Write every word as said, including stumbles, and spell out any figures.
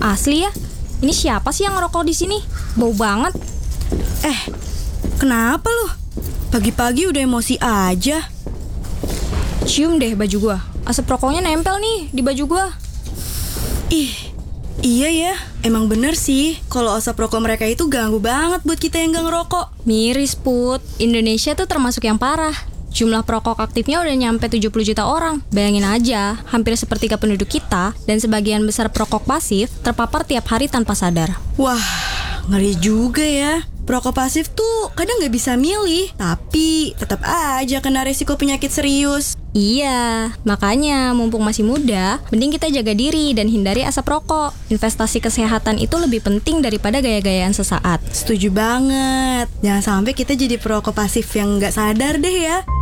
Asli ya? Ini siapa sih yang ngerokok di sini? Bau banget. Eh, kenapa lu? Pagi-pagi udah emosi aja. Cium deh baju gua. Asap rokoknya nempel nih di baju gua. Ih, iya ya. Emang bener sih, kalau asap rokok mereka itu ganggu banget buat kita yang gak ngerokok. Miris, Put. Indonesia tuh termasuk yang parah. Jumlah perokok aktifnya udah nyampe tujuh puluh juta orang. Bayangin aja, hampir sepertiga penduduk kita dan sebagian besar perokok pasif terpapar tiap hari tanpa sadar. Wah, ngeri juga ya. Perokok pasif tuh kadang gak bisa milih, tapi tetap aja kena resiko penyakit serius. Iya, makanya mumpung masih muda, mending kita jaga diri dan hindari asap rokok. Investasi kesehatan itu lebih penting daripada gaya-gayaan sesaat. Setuju banget. Jangan sampai kita jadi perokok pasif yang gak sadar deh ya.